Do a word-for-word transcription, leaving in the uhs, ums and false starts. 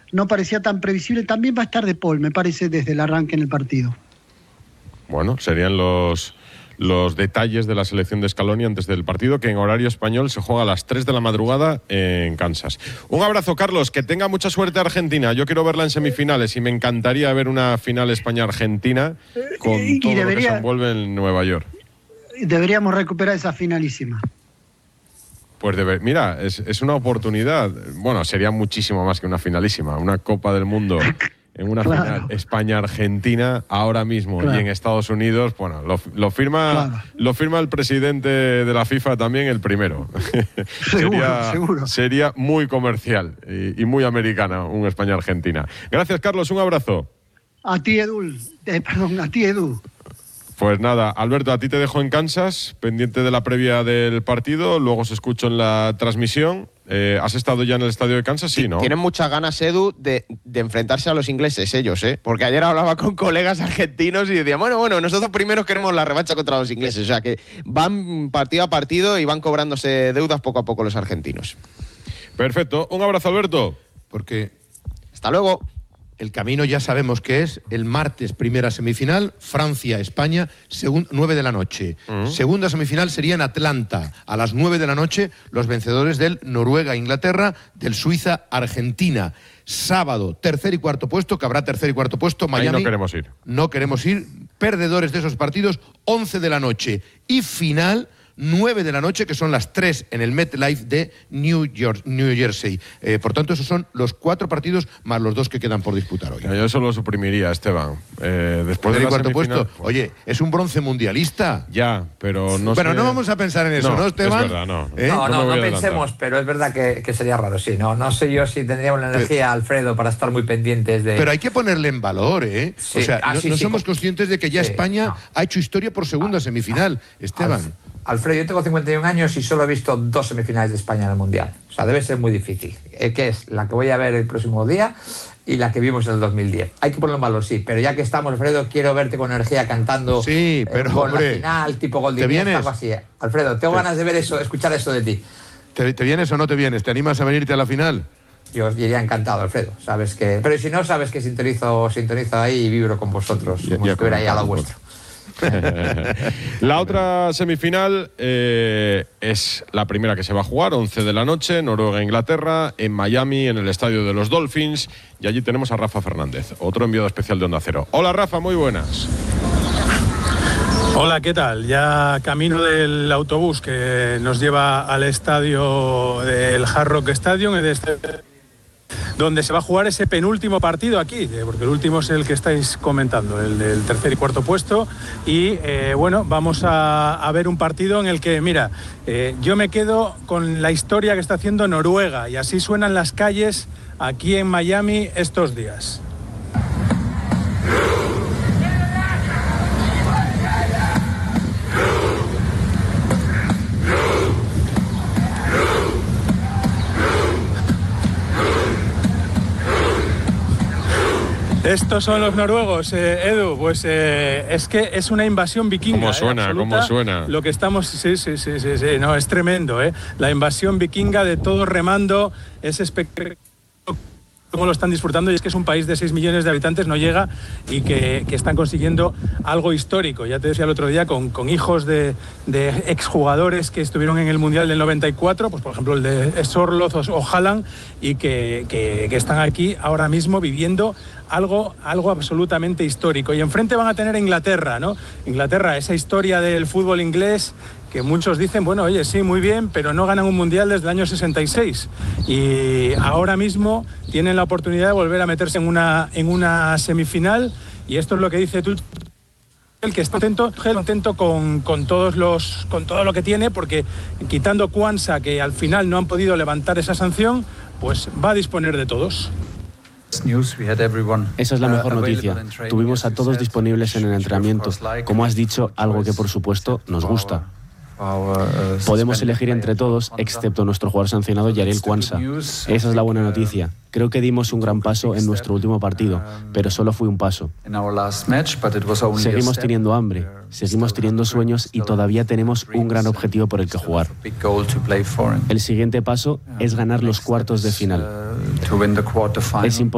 no parecía tan previsible. También va a estar De Paul, me parece, desde el arranque en el partido. Bueno, serían los, los detalles de la selección de Scaloni antes del partido, que en horario español se juega a las tres de la madrugada en Kansas. Un abrazo, Carlos, que tenga mucha suerte Argentina. Yo quiero verla en semifinales y me encantaría ver una final España-Argentina con y, todo y debería, lo que se envuelve en Nueva York. Deberíamos recuperar esa finalísima. Pues debe, mira, es, es una oportunidad. Bueno, sería muchísimo más que una finalísima. Una Copa del Mundo en una claro. final España-Argentina ahora mismo claro. y en Estados Unidos, bueno, lo, lo, firma, claro. lo firma el presidente de la FIFA también, el primero. Seguro, sería, seguro. Sería muy comercial y, y muy americana un España-Argentina. Gracias, Carlos, un abrazo. A ti, Edu. Eh, perdón, a ti, Edu. Pues nada, Alberto, a ti te dejo en Kansas, pendiente de la previa del partido, luego os escucho en la transmisión. Eh, ¿Has estado ya en el estadio de Kansas? Sí, ¿no? Tienen muchas ganas, Edu, de, de enfrentarse a los ingleses, ellos, ¿eh? Porque ayer hablaba con colegas argentinos y decían, bueno, bueno, nosotros primero queremos la revancha contra los ingleses. O sea, que van partido a partido y van cobrándose deudas poco a poco los argentinos. Perfecto. Un abrazo, Alberto. Porque hasta luego. El camino ya sabemos que es el martes, primera semifinal, Francia-España, nueve de la noche. Uh-huh. Segunda semifinal sería en Atlanta, a las nueve de la noche, los vencedores del Noruega-Inglaterra, del Suiza-Argentina. Sábado, tercer y cuarto puesto, que habrá tercer y cuarto puesto, Miami. Ahí no queremos ir. No queremos ir. Perdedores de esos partidos, once de la noche. Y final, nueve de la noche, que son las tres en el MetLife de New York, New Jersey. Eh, por tanto, esos son los cuatro partidos más los dos que quedan por disputar hoy. Yo eso lo suprimiría, Esteban. Eh, después del de cuarto puesto. Oye, es un bronce mundialista. Ya, pero no Pero sé... no vamos a pensar en eso, ¿no, ¿no Esteban? Es verdad, no. ¿Eh? No, no, no, no pensemos, pero es verdad que, que sería raro, sí. No, no sé yo si tendríamos la energía, pero, Alfredo, para estar muy pendientes de... Pero hay que ponerle en valor, ¿eh? Sí. O sea, ah, no, sí, no sí, somos sí. conscientes de que ya sí, España no. ha hecho historia por segunda semifinal, Esteban. Alf Alfredo, yo tengo cincuenta y un años y solo he visto dos semifinales de España en el Mundial. O sea, debe ser muy difícil. Eh, ¿Qué es? La que voy a ver el próximo día y la que vimos en el dos mil diez. Hay que ponerlo en valor, sí. Pero ya que estamos, Alfredo, quiero verte con energía cantando sí, pero, eh, gol hombre, la final, tipo gol de Iniesta, algo así. Alfredo, tengo ¿Te, ganas de ver eso, escuchar eso de ti. ¿Te, ¿Te vienes o no te vienes? ¿Te animas a venirte a la final? Yo iría encantado, Alfredo. Sabes que, pero si no, sabes que sintonizo, sintonizo ahí y vibro con vosotros, ya, como ya si estuviera ahí a lo vuestro. La otra semifinal eh, es la primera que se va a jugar, once de la noche, Noruega-Inglaterra, en Miami, en el estadio de los Dolphins. Y allí tenemos a Rafa Fernández, otro enviado especial de Onda Cero. Hola, Rafa, muy buenas. Hola, ¿qué tal? Ya camino del autobús que nos lleva al estadio del Hard Rock Stadium, donde se va a jugar ese penúltimo partido aquí, porque el último es el que estáis comentando, el del tercer y cuarto puesto. Y eh, bueno, vamos a, a ver un partido en el que, mira, eh, yo me quedo con la historia que está haciendo Noruega, y así suenan las calles aquí en Miami estos días. Estos son los noruegos, eh, Edu, pues eh, es que es una invasión vikinga. ¿Cómo suena? Eh, ¿Cómo suena? Lo que estamos, sí, sí, sí, sí, sí, no, es tremendo, ¿eh? La invasión vikinga de todos remando, es espectacular cómo lo están disfrutando, y es que es un país de seis millones de habitantes, no llega, y que, que están consiguiendo algo histórico. Ya te decía el otro día, con, con hijos de, de exjugadores que estuvieron en el Mundial del noventa y cuatro, pues por ejemplo el de Sorloth o Haaland, y que, que, que están aquí ahora mismo viviendo algo, algo absolutamente histórico. Y enfrente van a tener a Inglaterra, ¿no? Inglaterra, esa historia del fútbol inglés que muchos dicen, bueno, oye, sí, muy bien, pero no ganan un mundial desde el año sesenta y seis. Y ahora mismo tienen la oportunidad de volver a meterse en una, en una semifinal, y esto es lo que dice tú, el que está contento, contento con, con, todos los, con todo lo que tiene, porque quitando Kwanza, que al final no han podido levantar esa sanción, pues va a disponer de todos. Esa es la mejor noticia. Tuvimos a todos disponibles en el entrenamiento. Como has dicho, algo que por supuesto nos gusta. Podemos elegir entre todos, excepto nuestro jugador sancionado, Jarell Quansah. Esa es la buena noticia. Creo que dimos un gran paso en nuestro último partido, pero solo fue un paso. Seguimos teniendo hambre, seguimos teniendo sueños, y todavía tenemos un gran objetivo por el que jugar. El siguiente paso es ganar los cuartos de final. Es importante